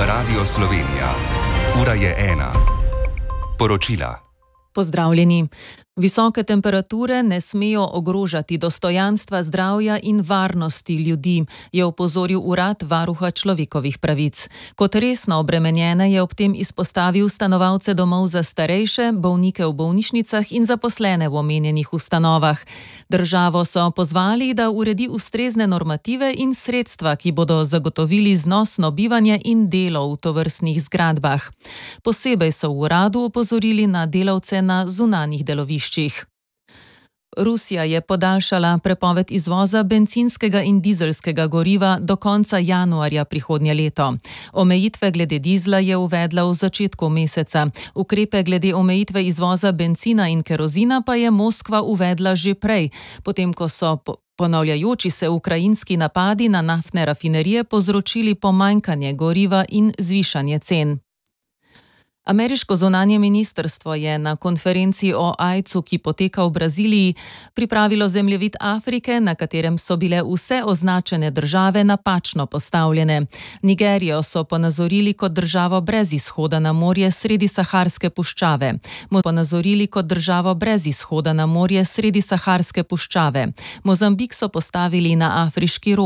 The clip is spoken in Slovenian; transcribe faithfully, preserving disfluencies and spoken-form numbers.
Radio Slovenija. Ura je ena. Poročila. Pozdravljeni. Visoke temperature ne smejo ogrožati dostojanstva, zdravja in varnosti ljudi, je opozoril urad varuha človekovih pravic. Kot resno obremenjene je ob tem izpostavil stanovalce domov za starejše, bolnike v bolnišnicah in zaposlene v omenjenih ustanovah. Državo so pozvali, da uredi ustrezne normative in sredstva, ki bodo zagotovili znosno bivanje in delo v tovrstnih zgradbah. Posebej so v uradu opozorili na delavce na zunanjih deloviščih. Rusija je podaljšala prepoved izvoza bencinskega in dizelskega goriva do konca januarja prihodnje leto. Omejitve glede dizla je uvedla v začetku meseca. Ukrepe glede omejitve izvoza bencina in kerozina pa je Moskva uvedla že prej, potem ko so ponavljajoči se ukrajinski napadi na naftne rafinerije povzročili pomanjkanje goriva in zvišanje cen. Ameriško zunanje ministrstvo je na konferenci o aidsu, ki poteka v Braziliji, pripravilo zemljevid Afrike, na katerem so bile vse označene države napačno postavljene. Nigerijo so ponazorili kot državo brez izhoda na morje sredi Saharske puščave. Ponazorili kot državo brez izhoda na morje sredi Saharske puščave. Mozambik so postavili na afriški rog.